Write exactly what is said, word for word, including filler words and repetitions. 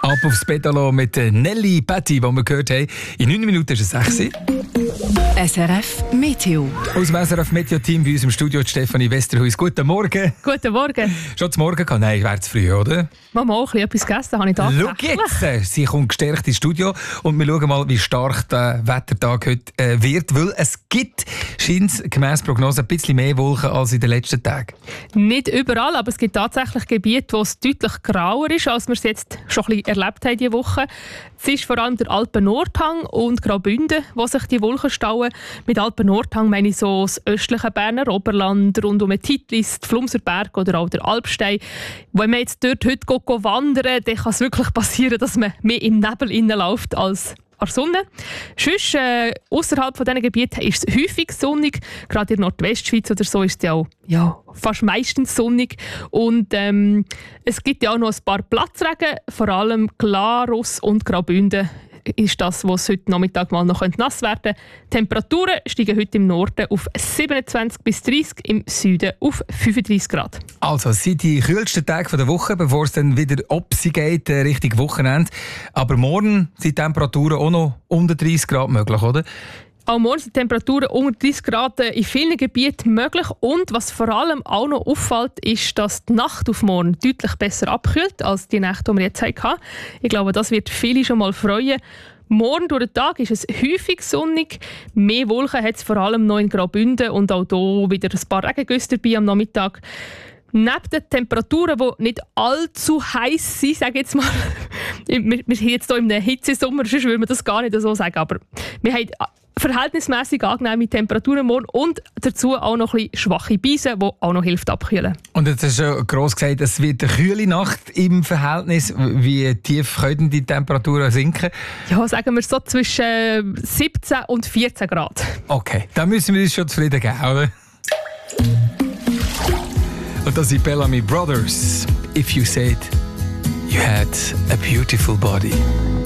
Ab aufs Pedalo mit Nelly Patti, die wir gehört haben. In neun Minuten ist es sechs. S R F Meteo. Aus dem S R F Meteo-Team bei uns im Studio Stefanie Westerhuis. Guten Morgen. Guten Morgen. Schon zum Morgen gehabt? Nein, wäre zu früh, oder? Mama auch ein bisschen etwas gegessen, habe ich tatsächlich. Schau jetzt, sie kommt gestärkt ins Studio und wir schauen mal, wie stark der Wettertag heute äh, wird, weil es gibt, scheint es gemäss Prognose, ein bisschen mehr Wolken als in den letzten Tagen. Nicht überall, aber es gibt tatsächlich Gebiete, wo es deutlich grauer ist, als wir es jetzt schon ein bisschen erlebt haben diese Woche. Es ist vor allem der Alpen-Nordhang und Graubünden, wo sich die Wolken stauen. Mit Alpen-Nordhang meine ich so das östliche Berner Oberland, rund um den Titlis, den Flumserberg oder auch der Alpstein. Wenn man jetzt dort heute geht, geht wandern, dann kann es wirklich passieren, dass man mehr im Nebel läuft als an der Sonne. Sonst, äh, ausserhalb von diesen Gebieten ist es häufig sonnig. Gerade in der Nordwestschweiz oder so ist es ja auch ja, fast meistens sonnig. Und ähm, es gibt ja auch noch ein paar Platzregen, vor allem Glarus und Graubünden ist das, was heute Nachmittag mal noch nass werden könnte. Die Temperaturen steigen heute im Norden auf siebenundzwanzig bis dreißig, im Süden auf fünfunddreißig Grad. Also, es sind die kühlsten Tage der Woche, bevor es dann wieder ob sie geht, äh, Richtung Wochenende. Aber morgen sind die Temperaturen auch noch unter dreißig Grad möglich, oder? Auch morgen sind Temperaturen unter dreißig Grad in vielen Gebieten möglich. Und was vor allem auch noch auffällt, ist, dass die Nacht auf morgen deutlich besser abkühlt als die Nacht, die wir jetzt hatten. Ich glaube, das wird viele schon mal freuen. Morgen durch den Tag ist es häufig sonnig. Mehr Wolken hat es vor allem noch in Graubünden und auch hier wieder ein paar Regengüsse dabei am Nachmittag. Neben den Temperaturen, die nicht allzu heiß sind, sage ich jetzt mal, wir, wir sind jetzt hier in einem Hitzesommer, sonst würde man das gar nicht so sagen, aber wir haben verhältnismäßig angenehme Temperaturen morgen und dazu auch noch ein bisschen schwache Beise, die auch noch hilft abkühlen. Und jetzt hast du schon gross gesagt, es wird eine kühle Nacht im Verhältnis. Wie tief können die Temperaturen sinken? Ja, sagen wir so zwischen siebzehn und vierzehn Grad. Okay, dann müssen wir uns schon zufrieden geben, oder? Und das sind Bellamy Brothers. If you said you had a beautiful body.